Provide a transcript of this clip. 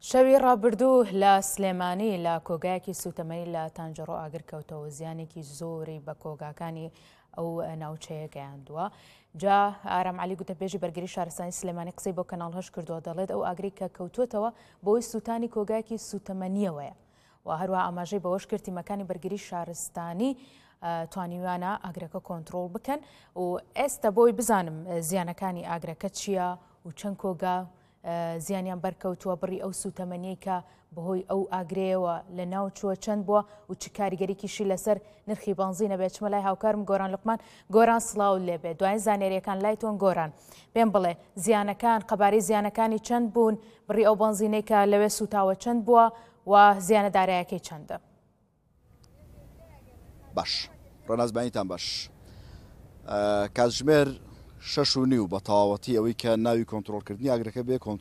شەوی ڕابردوو لە سلێمانی لە کۆگایەکی سوتەمەنی لە تانجەڕۆ ئاگرکەوتەوە زیانێکی زۆری بە کۆگاکانی ئەو ناوچەیە گەیاندووە. جا ئارام عەلی گوتەپێژی بەرگری شارستانی سلێمانی قسەی بۆ کەناڵ هەش کردووە، دەڵێت ئەو ئاگری کە کەوتوتەوە بۆی سووتانی کۆگایەکی سوتەمەنیەوەیە و هەروە ئاماژەی بەوەش کرد تیمەکانی بەرگری شارستانی توانیوانە ئاگرەکە کۆنتڕۆڵ بکەن و ئێستا بۆی بزانم زیانەکانی ئاگرەکە چییە و چەند کۆگا زیانیان بەرکەوتووە بڕی ئەو سوتەمەنیەی کە بەهۆی ئەو ئاگرەیەوە لە ناو چووە چەند بووە و چ کاریگەریکیشی لەسەر نرخی بەنزینە بێت. چمە لای هاوکارم گۆران لوقمان. گۆران سڵاو لێبێ، دوای زانێریەکان لای تۆن گۆران پێم بڵێ زیانەکان قەبارەی زیانەکانی چەند بوون، بڕی ئەو بەنزینەی کە لەوێ سوتاوە چەند بووە و زیانەدارایەکەی چەندە؟ باش ڕەنازبانیتان باش کاتژمێر 6:30 بە تەواوەتی ئەوەی کە ناوی کۆنتڕۆڵکردنی ئاگرەکە بێ